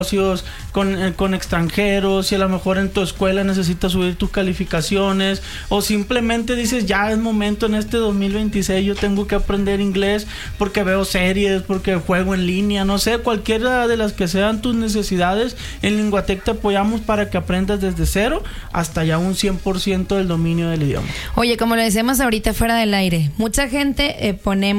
con extranjeros, si a lo mejor en tu escuela necesitas subir tus calificaciones, o simplemente dices, ya es momento en este 2026, yo tengo que aprender inglés porque veo series, porque juego en línea, no sé, cualquiera de las que sean tus necesidades, en Linguatec te apoyamos para que aprendas desde cero hasta ya un 100% del dominio del idioma. Oye, como lo decíamos ahorita fuera del aire, mucha gente pone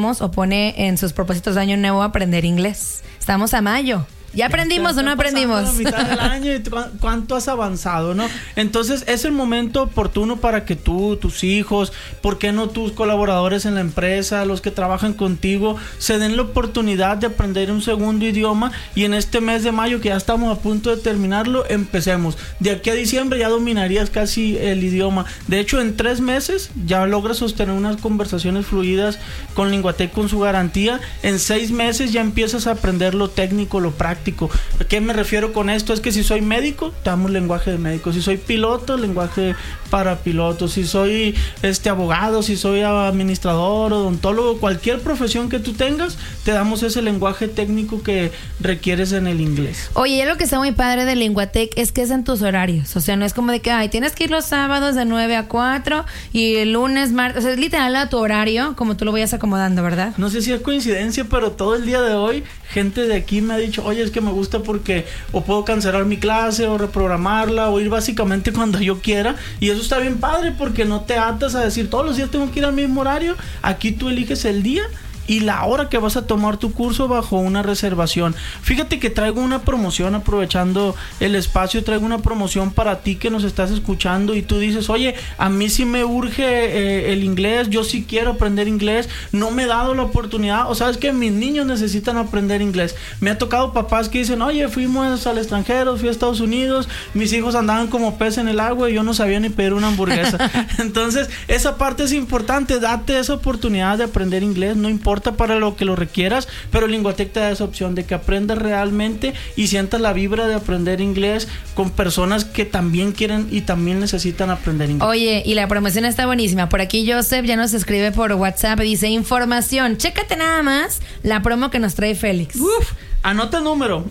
en sus propósitos de año nuevo aprender inglés. Estamos a mayo. ¿Ya aprendimos o no aprendimos? La mitad del año y cuánto has avanzado, ¿no? Entonces es el momento oportuno para que tú, tus hijos, ¿por qué no tus colaboradores en la empresa, los que trabajan contigo, se den la oportunidad de aprender un segundo idioma? Y en este mes de mayo, que ya estamos a punto de terminarlo, empecemos. De aquí a diciembre ya dominarías casi el idioma. De hecho, en 3 meses ya logras sostener unas conversaciones fluidas con Linguatec con su garantía. En 6 meses ya empiezas a aprender lo técnico, lo práctico. ¿A qué me refiero con esto? Es que si soy médico, te damos lenguaje de médico. Si soy piloto, lenguaje para pilotos. Si soy abogado, si soy administrador, odontólogo, cualquier profesión que tú tengas, te damos ese lenguaje técnico que requieres en el inglés. Oye, lo que está muy padre de Linguatec es que es en tus horarios. O sea, no es como de que, tienes que ir los sábados de 9 a 4 y el lunes, martes. O sea, es literal a tu horario, como tú lo vayas acomodando, ¿verdad? No sé si es coincidencia, pero todo el día de hoy, gente de aquí me ha dicho, oye, es que me gusta porque o puedo cancelar mi clase o reprogramarla o ir básicamente cuando yo quiera, y eso está bien padre porque no te atas a decir todos los días tengo que ir al mismo horario. Aquí tú eliges el día y la hora que vas a tomar tu curso bajo una reservación. Fíjate que traigo una promoción, aprovechando el espacio, traigo una promoción para ti que nos estás escuchando y tú dices, oye, a mí sí me urge el inglés, yo sí quiero aprender inglés, no me he dado la oportunidad, o sabes que mis niños necesitan aprender inglés. Me ha tocado papás que dicen, oye, fuimos al extranjero, fui a Estados Unidos, mis hijos andaban como pez en el agua y yo no sabía ni pedir una hamburguesa. Entonces, esa parte es importante, date esa oportunidad de aprender inglés, no importa para lo que lo requieras, pero Linguatec te da esa opción de que aprendas realmente y sientas la vibra de aprender inglés con personas que también quieren y también necesitan aprender inglés. Oye, y la promoción está buenísima. Por aquí Joseph ya nos escribe por WhatsApp y dice, información, chécate nada más la promo que nos trae Félix. Anota el número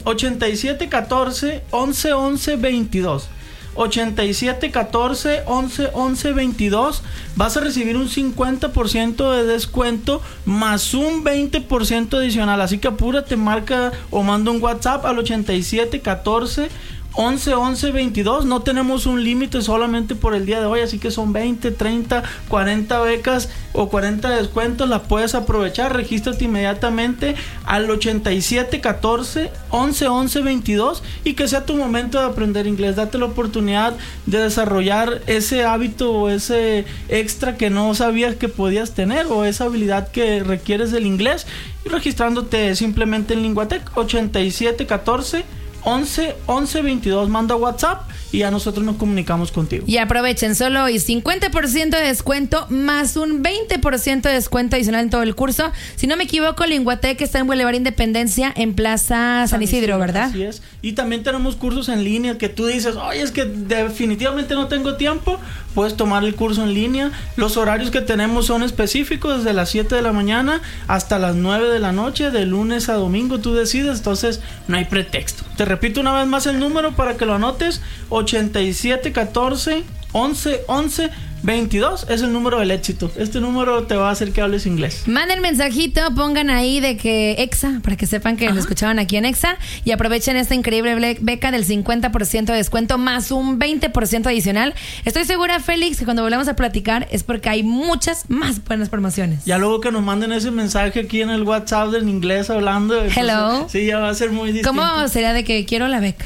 8714 11 11 22. 8714 11 11 22. Vas a recibir un 50% de descuento más un 20% adicional, así que apúrate, marca o manda un WhatsApp al 8714 11 11 22. No tenemos un límite solamente por el día de hoy, así que son 20, 30, 40 becas o 40 descuentos, las puedes aprovechar. Regístrate inmediatamente al 8714 11 11 22 y que sea tu momento de aprender inglés. Date la oportunidad de desarrollar ese hábito o ese extra que no sabías que podías tener, o esa habilidad que requieres del inglés, y registrándote simplemente en Linguatec 8714 11 11 22. Manda WhatsApp y ya nosotros nos comunicamos contigo. Y aprovechen, solo hoy 50% de descuento más un 20% de descuento adicional en todo el curso. Si no me equivoco, Linguatec está en Boulevard Independencia, en Plaza San Isidro, ¿verdad? Así es. Y también tenemos cursos en línea que tú dices, oye, es que definitivamente no tengo tiempo. Puedes tomar el curso en línea. Los horarios que tenemos son específicos, desde las 7 de la mañana hasta las 9 de la noche, de lunes a domingo, tú decides. Entonces no hay pretexto. Te repito una vez más el número para que lo anotes: 8714 11 11 22 es el número del éxito. Este número te va a hacer que hables inglés. Manden mensajito, pongan ahí de que EXA, para que sepan que lo escuchaban aquí en EXA, y aprovechen esta increíble beca del 50% de descuento más un 20% adicional. Estoy segura, Félix, que cuando volvamos a platicar es porque hay muchas más buenas promociones. Ya luego que nos manden ese mensaje aquí en el WhatsApp en inglés hablando. Hello. Sí, ya va a ser muy distinto. ¿Cómo sería de que quiero la beca?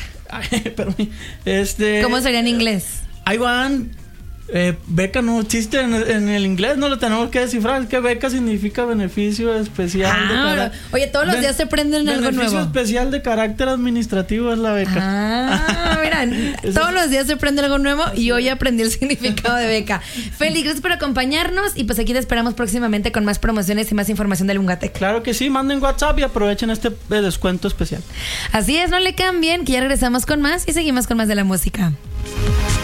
¿Cómo sería en inglés? I want beca no existe en el inglés, no lo tenemos que descifrar. Es que beca significa beneficio especial. Oye, todos los días se aprenden algo nuevo. Beneficio especial de carácter administrativo es la beca. Mira, todos los días se aprende algo nuevo y hoy aprendí el significado de beca. Félix, gracias por acompañarnos y pues aquí te esperamos próximamente con más promociones y más información de Linguatec. Claro que sí, manden WhatsApp y aprovechen este descuento especial. Así es, no le cambien, que ya regresamos con más y seguimos con más de la música.